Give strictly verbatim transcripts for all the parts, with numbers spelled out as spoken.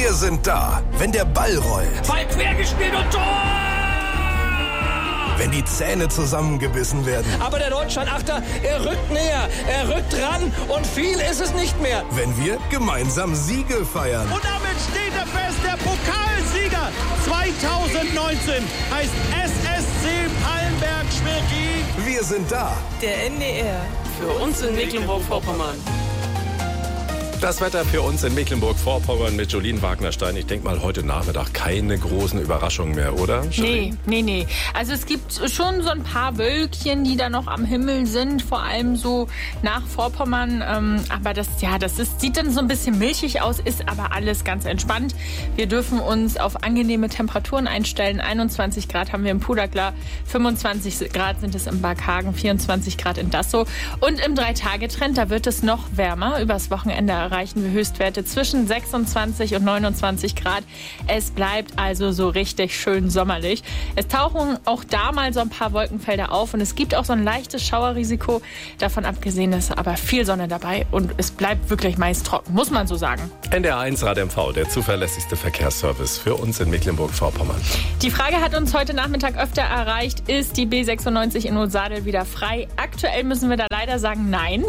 Wir sind da, wenn der Ball rollt. Ball quergespielt und Tor! Wenn die Zähne zusammengebissen werden. Aber der Deutschland-Achter, er rückt näher, er rückt ran und viel ist es nicht mehr. Wenn wir gemeinsam Siege feiern. Und damit steht er fest, der Pokalsieger zweitausendneunzehn heißt S S C Pallenberg-Schwerin. Wir sind da. Der N D R, für uns in Mecklenburg-Vorpommern. Das Wetter für uns in Mecklenburg-Vorpommern mit Jolien Wagnerstein. Ich denke mal, heute Nachmittag keine großen Überraschungen mehr, oder? Jolien? Nee, nee, nee. Also es gibt schon so ein paar Wölkchen, die da noch am Himmel sind, vor allem so nach Vorpommern. Ähm, aber das, ja, das ist, sieht dann so ein bisschen milchig aus, ist aber alles ganz entspannt. Wir dürfen uns auf angenehme Temperaturen einstellen. einundzwanzig Grad haben wir im Puderklar, fünfundzwanzig Grad sind es im Barkhagen, vierundzwanzig Grad in Dassow. Und im Drei-Tage-Trend, da wird es noch wärmer. Übers Wochenende erreichen wir Höchstwerte zwischen sechsundzwanzig und neunundzwanzig Grad. Es bleibt also so richtig schön sommerlich. Es tauchen auch da mal so ein paar Wolkenfelder auf und es gibt auch so ein leichtes Schauerrisiko. Davon abgesehen ist aber viel Sonne dabei und es bleibt wirklich meist trocken, muss man so sagen. N D R eins Rad M V, der zuverlässigste Verkehrsservice für uns in Mecklenburg-Vorpommern. Die Frage hat uns heute Nachmittag öfter erreicht, ist die B sechsundneunzig in Osadel wieder frei? Aktuell müssen wir da leider sagen, nein.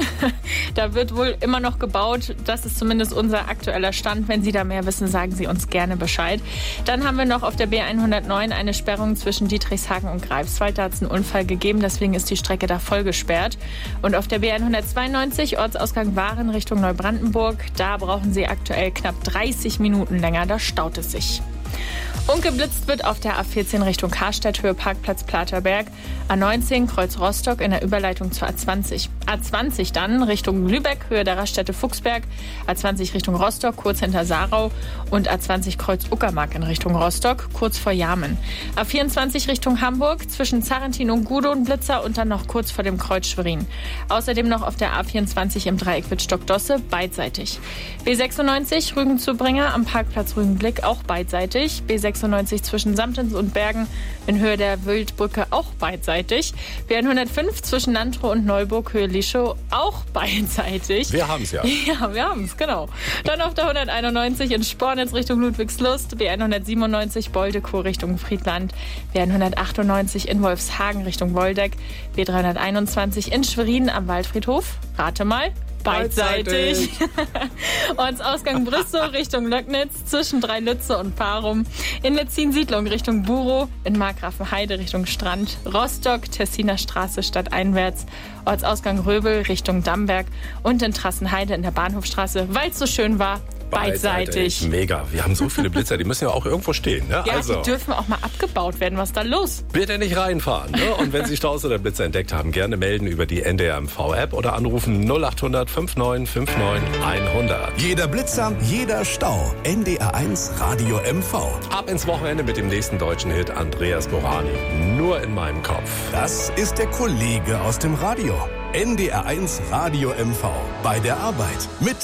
Da wird wohl immer noch gebaut. Das ist zumindest unser aktueller Stand. Wenn Sie da mehr wissen, sagen Sie uns gerne Bescheid. Dann haben wir noch auf der B hundertneun eine Sperrung zwischen Dietrichshagen und Greifswald. Da hat es einen Unfall gegeben, deswegen ist die Strecke da voll gesperrt. Und auf der B hundertzweiundneunzig Ortsausgang Waren Richtung Neubrandenburg, da brauchen Sie aktuell knapp dreißig Minuten länger. Da staut es sich. Und geblitzt wird auf der A vierzehn Richtung Karstadt, Höhe Parkplatz Platerberg, A neunzehn Kreuz Rostock in der Überleitung zur A zwanzig. A zwanzig dann Richtung Lübeck, Höhe der Raststätte Fuchsberg, A zwanzig Richtung Rostock, kurz hinter Sarau und A zwanzig Kreuz Uckermark in Richtung Rostock, kurz vor Jamen. A vierundzwanzig Richtung Hamburg, zwischen Zarrentin und Gudon Blitzer und dann noch kurz vor dem Kreuz Schwerin. Außerdem noch auf der A vierundzwanzig im Dreieck Wittstock-Dosse, beidseitig. B sechsundneunzig Rügen-Zubringer am Parkplatz Rügenblick, auch beidseitig. B sechsundneunzig zwischen Samtens und Bergen in Höhe der Wildbrücke, auch beidseitig. B hundertfünf zwischen Nantrow und Neuburg, Höhe Lischow, auch beidseitig. Wir haben es ja. Ja, wir haben es, genau. Dann auf der hunderteinundneunzig in Spornitz Richtung Ludwigslust, B hundertsiebenundneunzig Boldekow Richtung Friedland, B hundertachtundneunzig in Wolfshagen Richtung Woldeck, B dreihunderteinundzwanzig in Schwerin am Waldfriedhof, rate mal, beidseitig. Ortsausgang Brüssow Richtung Löcknitz, zwischen Dreilütze und Parum. In Letzin-Siedlung Richtung Burow, in Markgrafenheide Richtung Strand. Rostock, Tessiner Straße stadteinwärts. Ortsausgang Röbel Richtung Damberg. Und in Trassenheide in der Bahnhofstraße, weil es so schön war, beidseitig. Mega. Wir haben so viele Blitzer, die müssen ja auch irgendwo stehen. Ne? Ja, also, die dürfen auch mal abgebaut werden. Was ist da los? bitte nicht reinfahren. Ne? Und wenn Sie Staus oder Blitzer entdeckt haben, gerne melden über die N D R M V-App oder anrufen null achthundert fünfundneunzig neunundfünfzig hundert. Jeder Blitzer, jeder Stau. N D R eins Radio M V. Ab ins Wochenende mit dem nächsten deutschen Hit Andreas Borani. Nur in meinem Kopf. Das ist der Kollege aus dem Radio. N D R eins Radio M V. Bei der Arbeit. Mit